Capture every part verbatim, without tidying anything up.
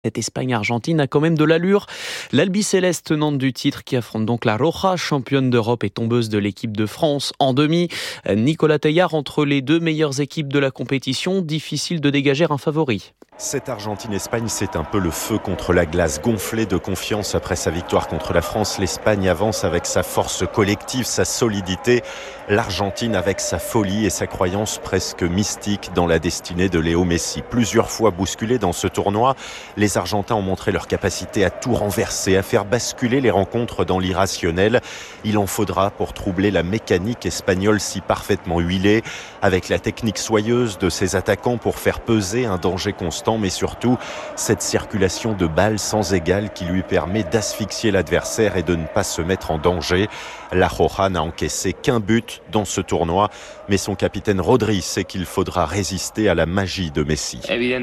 Cette Espagne-Argentine a quand même de l'allure. L'Albiceleste tenante du titre qui affronte donc la Roja, championne d'Europe et tombeuse de l'équipe de France en demi. Nicolas Teilhard, entre les deux meilleures équipes de la compétition, difficile de dégager un favori. Cette Argentine-Espagne, c'est un peu le feu contre la glace. Gonflée de confiance après sa victoire contre la France, l'Espagne avance avec sa force collective, sa solidité. L'Argentine avec sa folie et sa croyance presque mystique dans la destinée de Léo Messi. Plusieurs fois bousculés dans ce tournoi, les Argentins ont montré leur capacité à tout renverser, à faire basculer les rencontres dans l'irrationnel. Il en faudra pour troubler la mécanique espagnole si parfaitement huilée, avec la technique soyeuse de ses attaquants pour faire peser un danger constant, mais surtout cette circulation de balles sans égale qui lui permet d'asphyxier l'adversaire et de ne pas se mettre en danger. La Roja n'a encaissé qu'un but dans ce tournoi, mais son capitaine Rodri sait qu'il faudra résister à la magie de Messi.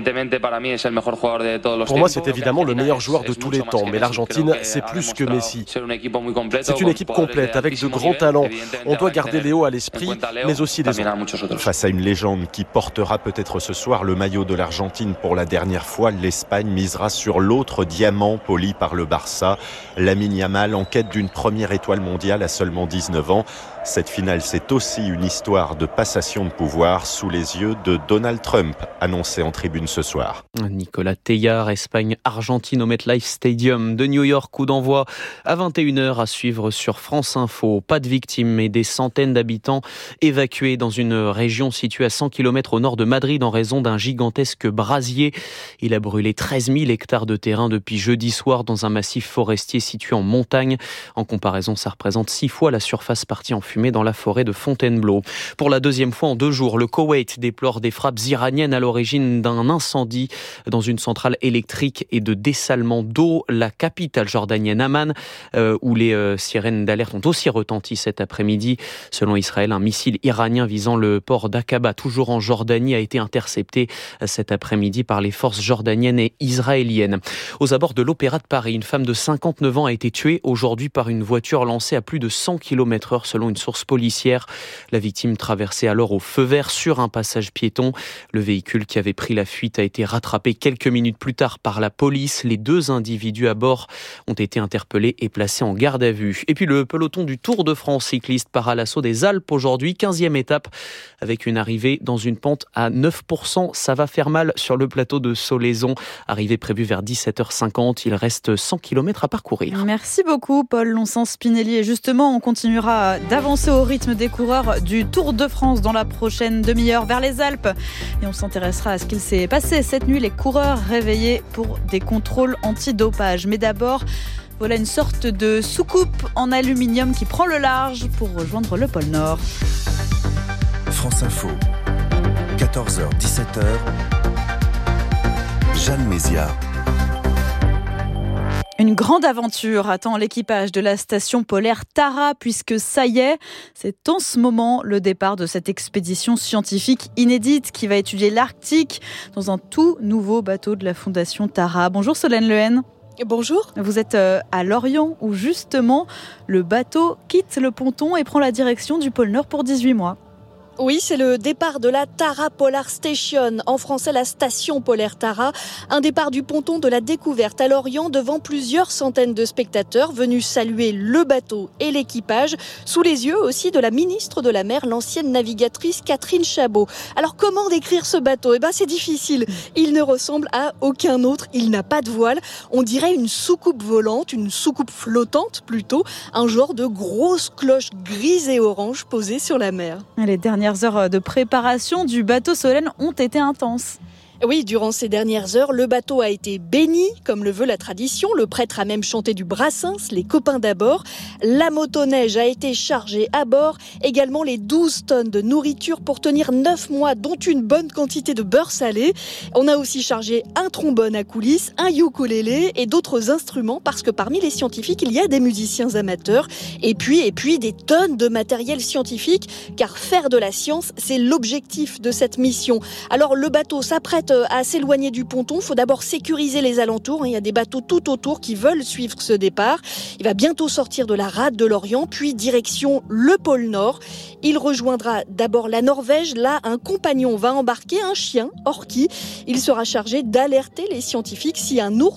Pour moi, c'est évidemment le meilleur joueur de tous les temps, mais l'Argentine, c'est plus que Messi. C'est une équipe complète, avec de grands talents. On doit garder Léo à l'esprit, mais aussi les autres. Face à une légende qui portera peut-être ce soir le maillot de l'Argentine pour la dernière fois, l'Espagne misera sur l'autre diamant poli par le Barça. Lamine Yamal, en quête d'une première étoile mondiale à seulement dix-neuf ans. Cette finale, c'est aussi une histoire de passation de pouvoir sous les yeux de Donald Trump, annoncé en tribune ce soir. Nicolas Teilhard, Espagne-Argentine au MetLife Stadium de New York, coup d'envoi à vingt et une heures à suivre sur France Info. Pas de victimes, mais des centaines d'habitants évacués dans une région située à cent kilomètres au nord de Madrid en raison d'un gigantesque brasier. Il a brûlé treize mille hectares de terrain depuis jeudi soir dans un massif forestier situé en montagne. En comparaison, ça représente six fois la surface partie en fumée dans la forêt de Fontainebleau. Pour la deuxième fois en deux jours, le Koweït déplore des frappes iraniennes à l'origine d'un incendie dans une centrale électrique et de dessalement d'eau. La capitale jordanienne Amman, euh, où les euh, sirènes d'alerte ont aussi retenti cet après-midi. Selon Israël, un missile iranien visant le port d'Aqaba, toujours en Jordanie, a été intercepté cet après-midi par les forces jordaniennes et israéliennes. Aux abords de l'Opéra de Paris, une femme de cinquante-neuf ans a été tuée aujourd'hui par une voiture lancée à plus de cent kilomètres heure selon une source policière. La victime traversait alors au feu vert sur un passage piéton. Le véhicule qui avait pris la fuite a été rattrapé quelques minutes plus tard par la police. Les deux individus à bord ont été interpellés et placés en garde à vue. Et puis le peloton du Tour de France cycliste part à l'assaut des Alpes aujourd'hui, quinzième étape, avec une arrivée dans une pente à neuf pour cent. Ça va faire mal sur le plateau de Solaison. Arrivée prévue vers dix-sept heures cinquante. Il reste cent kilomètres à parcourir. Merci beaucoup Paul Lonsens-Spinelli. Et justement, on continuera d'avancer au rythme des coureurs du Tour de France dans la prochaine demi-heure vers les Alpes. Et on s'intéressera à ce qu'il s'est passé cette nuit. Les coureurs réveillés pour des contrôles antidopage. Mais d'abord, voilà une sorte de soucoupe en aluminium qui prend le large pour rejoindre le pôle Nord. France Info, quatorze heures dix-sept heures, Jeanne Mézia. Une grande aventure attend l'équipage de la station polaire Tara, puisque ça y est, c'est en ce moment le départ de cette expédition scientifique inédite qui va étudier l'Arctique dans un tout nouveau bateau de la fondation Tara. Bonjour Solène Lehen. Bonjour. Vous êtes à Lorient où justement le bateau quitte le ponton et prend la direction du pôle Nord pour dix-huit mois. Oui, c'est le départ de la Tara Polar Station, en français la station polaire Tara, un départ du ponton de la découverte à Lorient devant plusieurs centaines de spectateurs venus saluer le bateau et l'équipage, sous les yeux aussi de la ministre de la Mer, l'ancienne navigatrice Catherine Chabot. Alors comment décrire ce bateau ? Eh ben c'est difficile, il ne ressemble à aucun autre, il n'a pas de voile, on dirait une soucoupe volante, une soucoupe flottante plutôt, un genre de grosse cloche grise et orange posée sur la mer. Les dernières Les heures de préparation du bateau Solène ont été intenses. Oui, durant ces dernières heures, le bateau a été béni, comme le veut la tradition. Le prêtre a même chanté du Brassens, les copains d'abord. La motoneige a été chargée à bord. Également les douze tonnes de nourriture pour tenir neuf mois, dont une bonne quantité de beurre salé. On a aussi chargé un trombone à coulisses, un ukulélé et d'autres instruments, parce que parmi les scientifiques, il y a des musiciens amateurs. Et puis, et puis des tonnes de matériel scientifique, car faire de la science, c'est l'objectif de cette mission. Alors le bateau s'apprête s'apprête à s'éloigner du ponton. Il faut d'abord sécuriser les alentours. Il y a des bateaux tout autour qui veulent suivre ce départ. Il va bientôt sortir de la rade de l'Orient, puis direction le pôle Nord. Il rejoindra d'abord la Norvège. Là, un compagnon va embarquer, un chien, Orki. Il sera chargé d'alerter les scientifiques si un ours